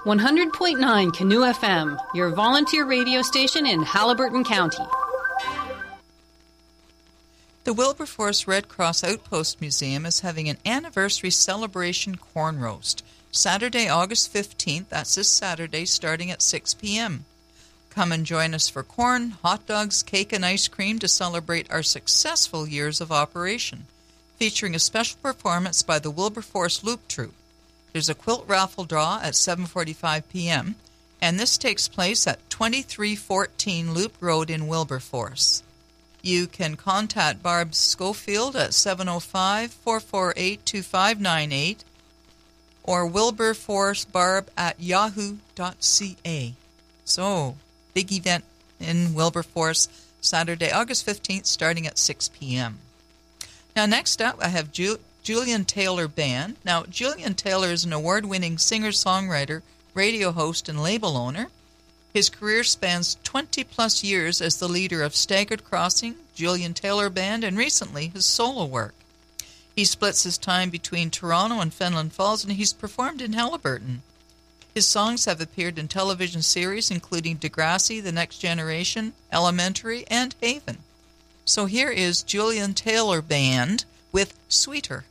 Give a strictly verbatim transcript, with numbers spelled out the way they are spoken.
one hundred point nine Canoe F M, your volunteer radio station in Haliburton County. The Wilberforce Red Cross Outpost Museum is having an anniversary celebration corn roast, Saturday, August fifteenth. That's this Saturday, starting at six p.m. Come and join us for corn, hot dogs, cake, and ice cream to celebrate our successful years of operation, featuring a special performance by the Wilberforce Loop Troupe. There's a quilt raffle draw at seven forty-five p.m., and this takes place at twenty-three fourteen Loop Road in Wilberforce. You can contact Barb Schofield at seven oh five, four four eight, two five nine eight or wilberforcebarb at yahoo dot c a. So, big event in Wilberforce, Saturday, August fifteenth, starting at six p.m. Now, next up, I have Ju- Julian Taylor Band. Now, Julian Taylor is an award-winning singer-songwriter, radio host, and label owner. His career spans twenty-plus years as the leader of Staggered Crossing, Julian Taylor Band, and recently his solo work. He splits his time between Toronto and Fenelon Falls, and he's performed in Haliburton. His songs have appeared in television series including Degrassi, The Next Generation, Elementary, and Haven. So here is Julian Taylor Band with Sweeter.